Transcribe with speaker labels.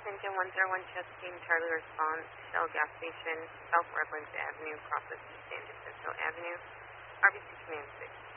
Speaker 1: Engine 101 Chesapeake, Charlie response, Shell gas station, South Redlands Avenue, crosses East San Jacinto Avenue, RBC Command 6.